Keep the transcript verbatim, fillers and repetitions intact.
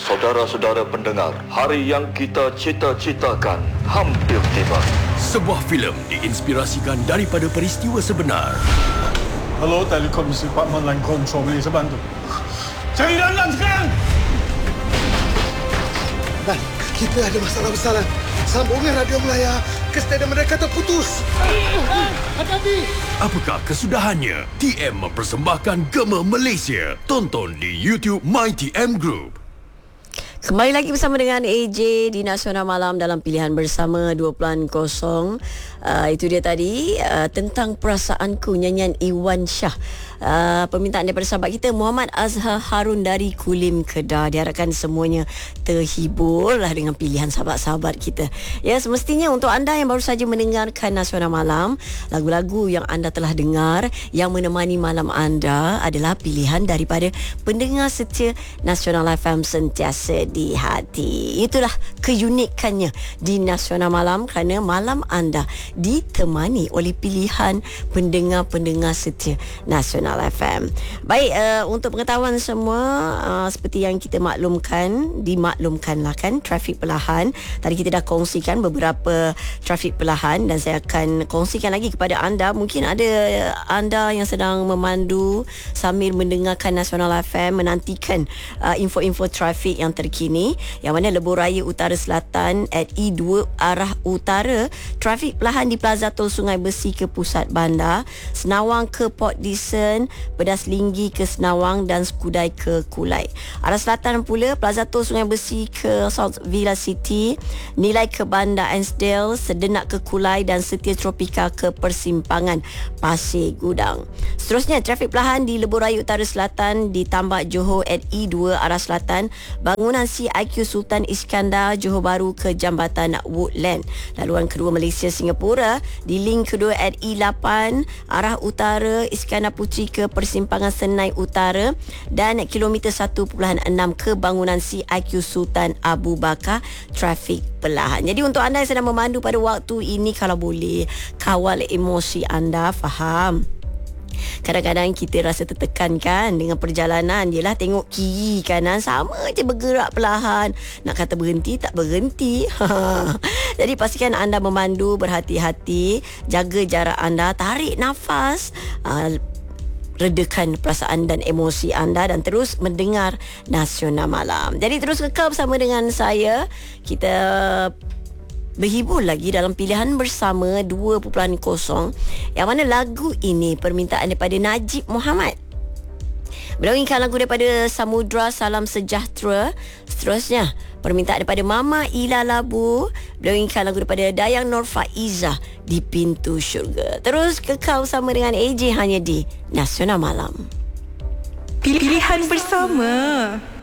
Saudara-saudara pendengar, hari yang kita cita-citakan hampir tiba. Sebuah filem diinspirasikan daripada peristiwa sebenar. Hello, Telekom Department Line Control, boleh saya bantu? Cari Lanlan sekarang! Dan kita ada masalah besar. Sambungan radio Melaya ke stadium mereka terputus. Hati-hati! Apakah kesudahannya? T M mempersembahkan Gema Malaysia. Tonton di YouTube My T M Group. Kembali lagi bersama dengan A J di Nasional Malam dalam pilihan bersama dua kosong. Uh, itu dia tadi uh, tentang perasaanku, nyanyian Iwan Shah. Uh, permintaan daripada sahabat kita Muhammad Azhar Harun dari Kulim Kedah. Diharapkan semuanya terhibur lah dengan pilihan sahabat-sahabat kita. Ya, semestinya untuk anda yang baru saja mendengarkan Nasional Malam, lagu-lagu yang anda telah dengar yang menemani malam anda adalah pilihan daripada pendengar setia Nasional F M sentiasa di hati. Itulah keunikannya di Nasional Malam, kerana malam anda ditemani oleh pilihan pendengar-pendengar setia Nasional F M. Baik, uh, untuk pengetahuan semua, uh, seperti yang kita maklumkan, dimaklumkanlah kan, trafik perlahan. Tadi kita dah kongsikan beberapa trafik perlahan dan saya akan kongsikan lagi kepada anda. Mungkin ada anda yang sedang memandu sambil mendengarkan Nasional F M, menantikan uh, info-info trafik yang terkini, yang mana Lebuh Raya Utara Selatan at E dua arah utara, trafik perlahan di Plaza Tol Sungai Besi ke pusat bandar, Senawang ke Port Dickson, Pedas Linggi ke Senawang dan Skudai ke Kulai. Arah selatan pula, Plaza Tol Sungai Besi ke South Villa City, Nilai ke Bandar Ansdale, Sedenak ke Kulai dan Setia Tropika ke Persimpangan Pasir Gudang. Seterusnya, trafik perlahan di Lebuh Raya Utara Selatan di Tambak Johor at E dua arah selatan, bangunan C I Q Sultan Iskandar Johor Bahru ke Jambatan Woodland. Laluan kedua Malaysia Singapura di link kedua at E lapan arah utara Iskandar Puteri ke Persimpangan Senai Utara dan kilometer satu perpuluhan enam ke bangunan C I Q Sultan Abu Bakar, trafik perlahan. Jadi untuk anda yang sedang memandu pada waktu ini, kalau boleh kawal emosi anda, faham? Kadang-kadang kita rasa tertekan kan dengan perjalanan. Yelah, tengok kiri kanan sama je bergerak perlahan. Nak kata berhenti, tak berhenti. Jadi pastikan anda memandu berhati-hati, jaga jarak anda, tarik nafas, uh, redakan perasaan dan emosi anda dan terus mendengar Nasional Malam. Jadi terus kekal bersama dengan saya. Kita berhibur lagi dalam pilihan bersama dua kosong, yang mana lagu ini permintaan daripada Najib Muhammad. Beliau inginkan lagu daripada Samudra Salam Sejahtera. Seterusnya, permintaan daripada Mama Ila Labu. Beliau inginkan lagu daripada Dayang Nur Faizah, Di Pintu Syurga. Terus kekal sama dengan A J hanya di Nasional Malam. Pilihan bersama.